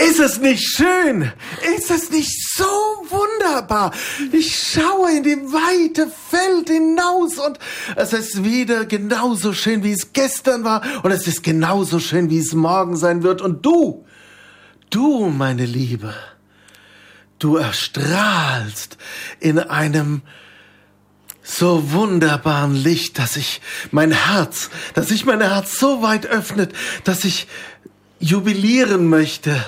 Ist es nicht schön? Ist es nicht so wunderbar? Ich schaue in die weite Welt hinaus und es ist wieder genauso schön, wie es gestern war und es ist genauso schön, wie es morgen sein wird. Und du, meine Liebe, du erstrahlst in einem so wunderbaren Licht, dass sich mein Herz so weit öffnet, dass ich jubilieren möchte.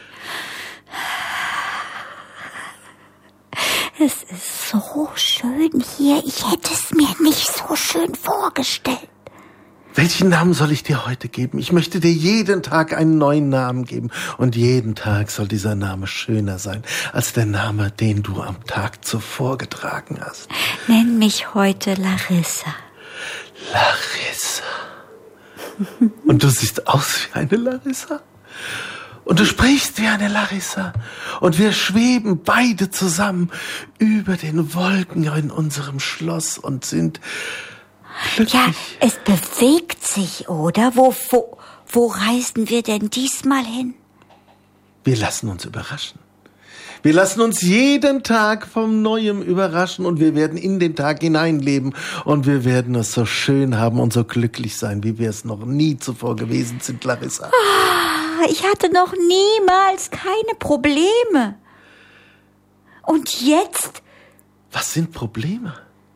Es ist so schön hier. Ich hätte es mir nicht so schön vorgestellt. Welchen Namen soll ich dir heute geben? Ich möchte dir jeden Tag einen neuen Namen geben. Und jeden Tag soll dieser Name schöner sein als der Name, den du am Tag zuvor getragen hast. Nenn mich heute Larissa. Larissa. Und du siehst aus wie eine Larissa. Und du sprichst wie eine Larissa. Und wir schweben beide zusammen über den Wolken in unserem Schloss und sind glücklich. Ja, es bewegt sich, oder? Wo reisen wir denn diesmal hin? Wir lassen uns überraschen. Wir lassen uns jeden Tag vom Neuem überraschen und wir werden in den Tag hineinleben und wir werden es so schön haben und so glücklich sein, wie wir es noch nie zuvor gewesen sind, Larissa. Ich hatte noch niemals keine Probleme. Und jetzt? Was sind Probleme?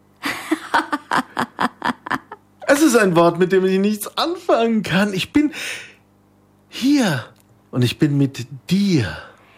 Es ist ein Wort, mit dem ich nichts anfangen kann. Ich bin hier und ich bin mit dir.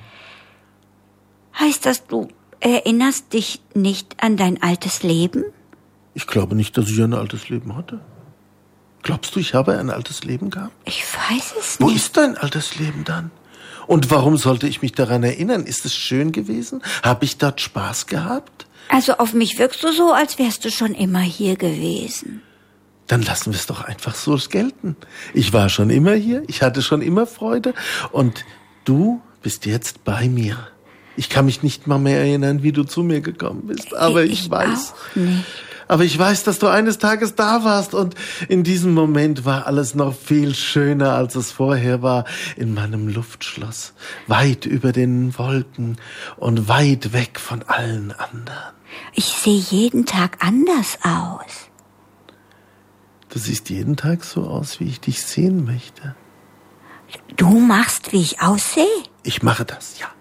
Heißt das, du erinnerst dich nicht an dein altes Leben? Ich glaube nicht, dass ich ein altes Leben hatte. Glaubst du, ich habe ein altes Leben gehabt? Ich weiß es nicht. Wo ist dein altes Leben dann? Und warum sollte ich mich daran erinnern? Ist es schön gewesen? Habe ich dort Spaß gehabt? Also auf mich wirkst du so, als wärst du schon immer hier gewesen. Dann lassen wir es doch einfach so gelten. Ich war schon immer hier, ich hatte schon immer Freude und du bist jetzt bei mir. Ich kann mich nicht mal mehr erinnern, wie du zu mir gekommen bist, aber ich weiß. Auch nicht. Aber ich weiß, dass du eines Tages da warst und in diesem Moment war alles noch viel schöner, als es vorher war, in meinem Luftschloss, weit über den Wolken und weit weg von allen anderen. Ich sehe jeden Tag anders aus. Du siehst jeden Tag so aus, wie ich dich sehen möchte. Du machst, wie ich aussehe? Ich mache das, ja.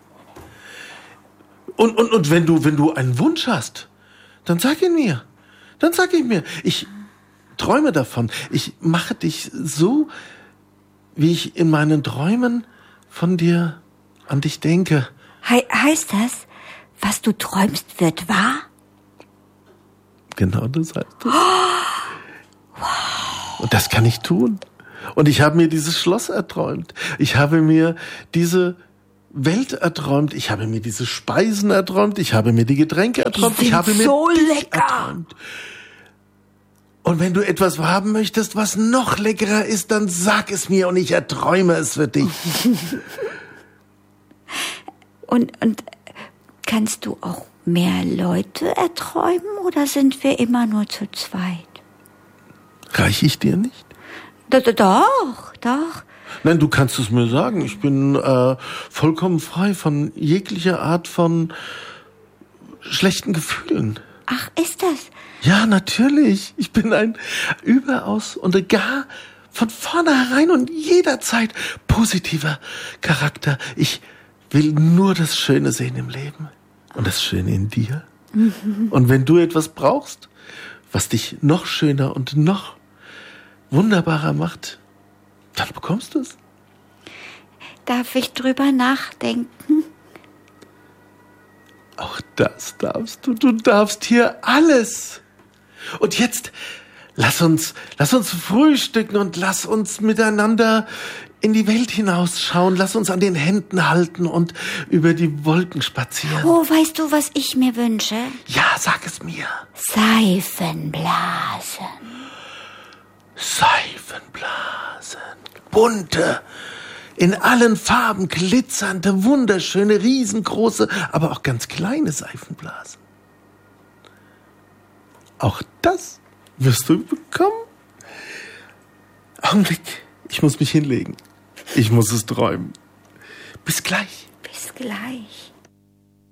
Und wenn du einen Wunsch hast, dann sag ihn mir. Dann sag ihn mir. Ich träume davon. Ich mache dich so, wie ich in meinen Träumen von dir, an dich denke. Heißt das, was du träumst, wird wahr? Genau das heißt das. Wow. Und das kann ich tun. Und ich habe mir dieses Schloss erträumt. Ich habe mir diese Welt erträumt. Ich habe mir diese Speisen erträumt. Ich habe mir die Getränke erträumt. Die sind ich habe mir so dich lecker. erträumt. Und wenn du etwas haben möchtest, was noch leckerer ist, dann sag es mir und ich erträume es für dich. Und kannst du auch mehr Leute erträumen oder sind wir immer nur zu zweit? Reiche ich dir nicht? Doch. Nein, du kannst es mir sagen. Ich bin vollkommen frei von jeglicher Art von schlechten Gefühlen. Ach, ist das? Ja, natürlich. Ich bin ein überaus und gar von vornherein und jederzeit positiver Charakter. Ich will nur das Schöne sehen im Leben und das Schöne in dir. Und wenn du etwas brauchst, was dich noch schöner und noch wunderbarer macht, dann bekommst du es. Darf ich drüber nachdenken? Auch das darfst du. Du darfst hier alles. Und jetzt lass uns frühstücken und lass uns miteinander in die Welt hinausschauen. Lass uns an den Händen halten und über die Wolken spazieren. Oh, weißt du, was ich mir wünsche? Ja, sag es mir. Seifenblasen. Seifenblasen. Bunte, in allen Farben glitzernde, wunderschöne, riesengroße, aber auch ganz kleine Seifenblasen. Auch das wirst du bekommen. Augenblick, ich muss mich hinlegen. Ich muss es träumen. Bis gleich. Bis gleich.